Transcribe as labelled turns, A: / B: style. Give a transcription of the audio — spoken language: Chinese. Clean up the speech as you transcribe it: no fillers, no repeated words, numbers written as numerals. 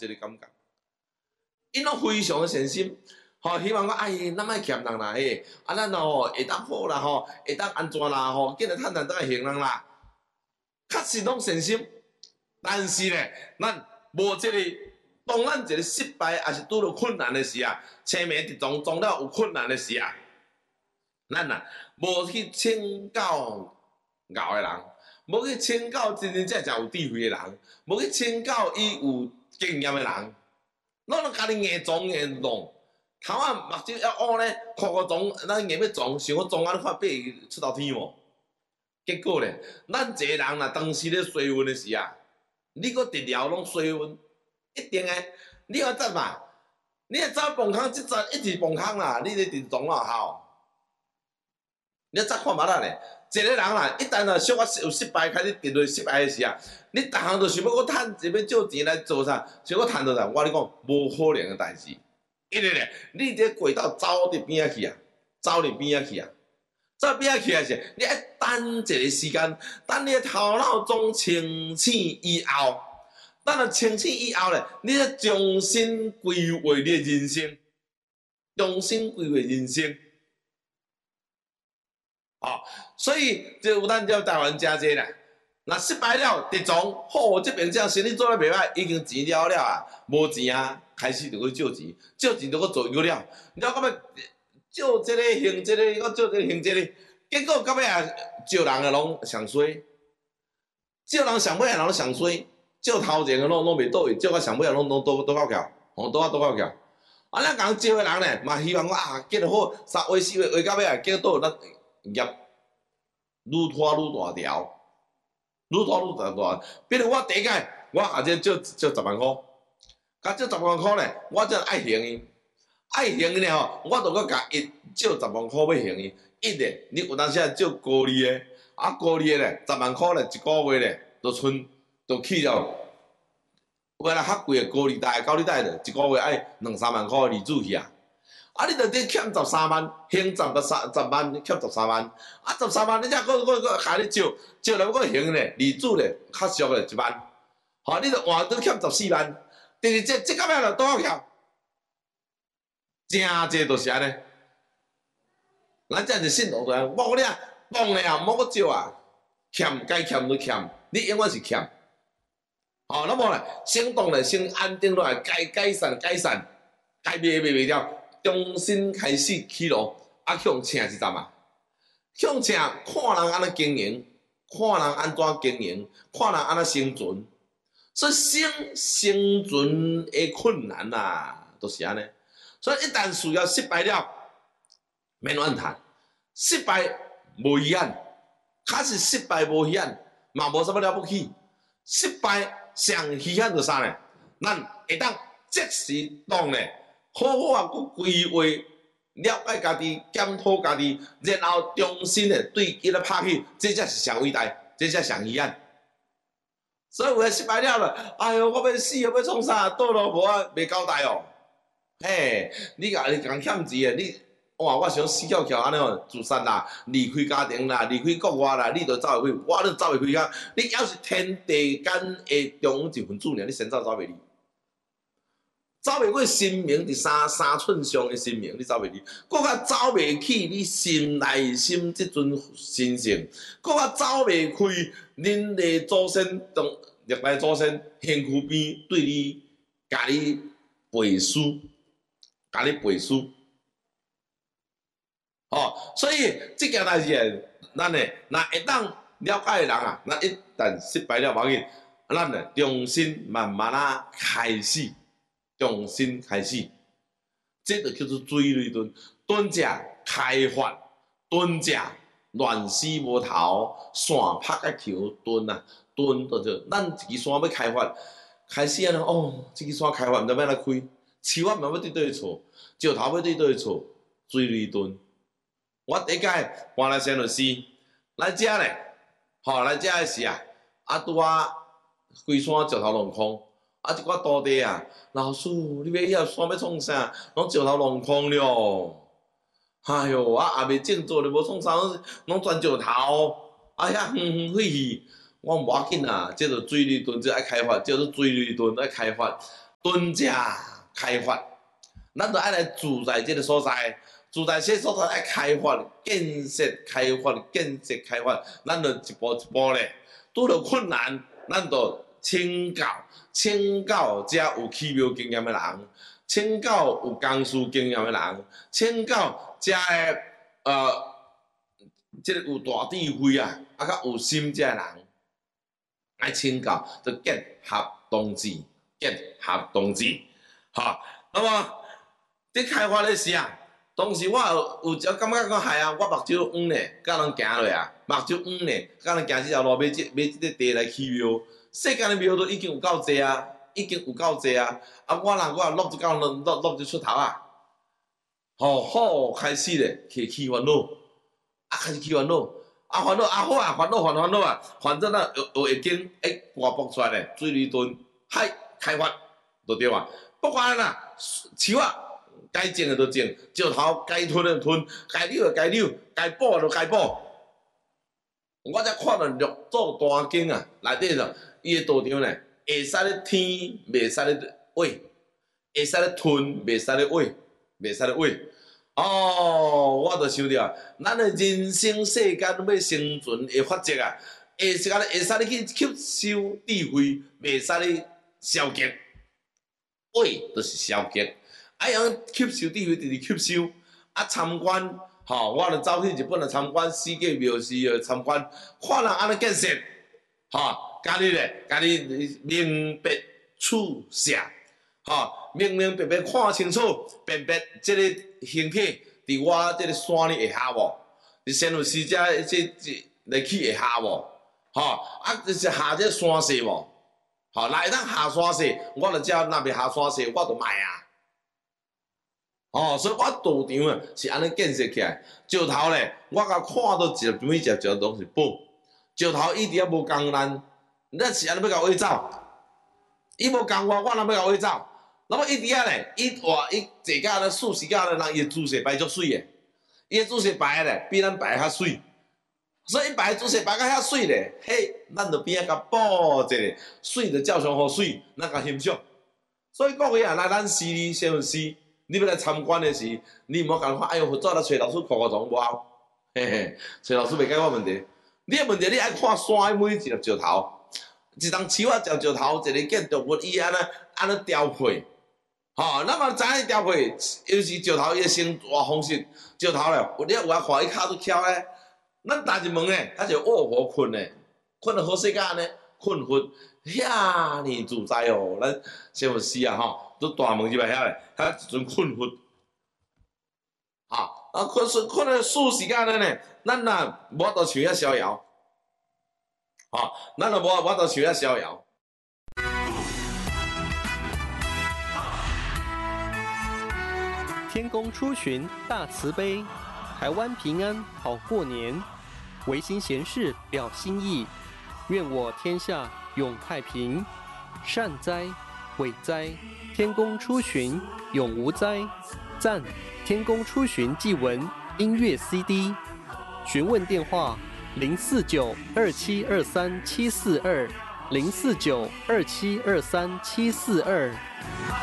A: 这个感觉，因拢非常的善心，希望讲咱莫欠人啦嘿，咱会当好啦会当安全啦紧来趁趁倒来还人啦，确实拢善心，但是咧，咱无这个。当咱一个失败，还是拄着困难的时啊，青梅直撞了有困难的时啊，咱无去请教熬的人，无去请教真正有智慧的人，无去请教伊有经验的人，咱家己硬撞硬弄，头仔目睭要乌咧，看撞，咱硬要撞，想要撞看爬出头天无？结果咧，咱一个人当时咧衰运的时啊，你搁直了拢衰运。一定诶，你要怎嘛？你要走崩坑，即阵一直崩坑啦！你咧直撞落后，你要早看嘛啦咧。一个人啦，一旦小可有失败，开始跌落失败诶时啊，你逐项都想要搁趁，想要借钱来做啥？想要趁到啥？我跟你讲，无可能诶代志。因为咧，你这轨道走伫边仔去啊，走伫边仔去啊，走边仔去啊是，你爱等一个时间，等你诶头脑总清醒以后。等了清醒以后咧，你再重新规划你的人生，重新规划人生，所以就有咱这台湾真济啦。若失败了，直撞，好，这边这生意做得袂歹，已经钱了啊，无钱啊，开始就去借钱，借钱就去做油了，了到尾借这个还这个，搁借这个还这个，结果到尾啊，借人的拢上衰，借人上尾啊，拢上衰。借头前个拢袂倒去，借到上尾啊，拢倒到桥，倒到桥。咱共借个人咧，嘛希望讲结得好，3月4月画到尾啊，结果咱业愈拖愈大条，愈拖愈大。比如我第一届，我下这借10万箍，甲借10万箍咧，我则爱还伊，咧我著搁甲伊借10万箍要还伊。咧，你有当时啊借高利的，高利的咧10万箍咧一个月咧，就去了，为了较贵的高利贷咧，一个月爱2-3万块利子去啊！你着得欠13万，还10万，欠13万，13万你才搁甲你借了搁还咧，利子咧较俗咧1万，你着换都欠14万，但是这到尾就倒桥，真济就是安尼。咱这是信徒个，我讲你讲咧莫搁借啊，欠该欠就欠，你永远是欠。那么咧，先当咧，先安定落来，该改善，该卖掉，重新开始起路，向前一站啊，向前看人安怎经营，看人安怎经营，看人安怎生存，所以生存的困难啦，都是安尼。所以一旦事业失败了，免怨叹，失败无遗憾，假使失败无遗憾，嘛无啥物了不起，失败。上稀罕就啥呢？咱会当即时当咧，好好去规划、了解家己、检讨家己，然后重新咧对伊咧拍起，这才是上伟大，这才上稀罕。所以有诶失败了啦，哎哟，我要死哦，要创啥？倒落无袂交代哦。嘿，你共欠钱诶，你我想死翘翘安尼哦，自杀啦，离开家庭啦，离开国外啦，你就走袂开，我都走袂开啊！你要是天地间的中一份子尔，你先走袂离，走袂过生命伫三寸上的生命，你走袂离，搁较走袂起你心内心即阵神性，搁较走袂开恁的祖先同历代祖先身躯边对你甲你背书，所以这件代志，咱咧，若会当了解的人啊，咱一旦失败了，无要紧，咱咧重新慢慢开始，重新开始，这就叫做水雷墩，墩只开发，墩只乱死无头，线拍个桥墩啊，墩就叫咱一支线要开发，开始安尼这支线开发毋知要来开，树仔毋知要对倒去错，石头要对倒去错，水雷墩。我第一届搬来新律师来遮咧，来遮诶时啊，拄规山石头弄空，一寡土地啊，老师，你要遐山要创啥？拢石头弄空了。哎哟，也未种做咧，无创啥，拢全石头，遐远废去。我无要紧啊，这着水利墩，这爱开发，叫做水利墩爱开发。 蹲者开发，咱就爱来住在即个所在，住在这所在爱开发、建设、开发、建设、开发，咱就一步一步咧，拄着困难，咱就请教遮有起庙经验的人，请教有工事经验的人，请教遮的即个有大智慧啊，较有心遮的人，爱请教，就结合同志，哈。那么伫开发的时啊，当时我有只感觉讲系啊，我目睭黄咧，甲人行落啊，目睭黄咧，甲人行即条路买即个地来起庙，世间的庙都已经有够济啊，啊，我也落一到落就出头啊，好开始咧，起烦恼，开始起烦恼。烦恼好啊，烦恼啊，反正啊，有会经刮爆出来咧，水里蹲，嗨，开发就对啊。不管啦，树啊，该种的就种，石头该吞的就吞，该扭的该扭，该补的就该补。我才看到绿洲大经啊，内底就伊的道场咧，会使咧天，袂使咧话，会使咧吞，袂使咧话。我就想着，咱的人生世间要生存的法则啊，会使咧去吸收智慧，袂使咧消极，话就是消极，用吸收智慧就是吸收。参观，我就走去日本参观世界庙寺参观，看人安尼建设，家己明白处世。明白看清楚，辨别即个形体伫我即个山里下无？伫仙佛寺遮即来去下无？就是下这山势无？来当下山势，我就只若袂下山势，我就卖啊！所以我道场啊是安尼建设起来。石头咧，我甲看到每一只拢是宝。石头伊伫遐无共咱，咱是安尼要甲挖走？伊无共我哪要甲挖走？那么伊伫遐咧，伊坐甲咧数时间咧，人伊姿势摆足水诶，伊姿势摆咧比咱摆较水，所以伊摆姿势摆甲遐水咧，咱就边仔甲补一个水，就照常好水，咱甲欣赏。所以各位啊，来咱寺里仙佛寺，你要来参观的时，你毋好共看，哎哟，佛祖来找老师看状无效，找老师袂解决问题。你的问题，你爱看山每一粒石头，一丛树仔石头，一个建筑物，伊安尼雕配。咱嘛知影雕配，尤其石头伊的生活方式，石头咧，你有看伊骹都翘咧，咱逐日问咧，他就卧虎困咧，困得好势间呢，困佛遐尼自在哦，咱仙佛寺啊，都大门入来遐咧，遐一阵困佛，困了数时间呢，咱若无法度像遐逍遥，咱若无法度像遐逍遥。
B: 天公出巡大慈悲，台湾平安好过年，唯心闲事表心意，愿我天下永太平。善哉，伟哉，天公出巡永无灾。赞，天公出巡祭文音乐 CD。询问电话049-2723-742，049-2723-742。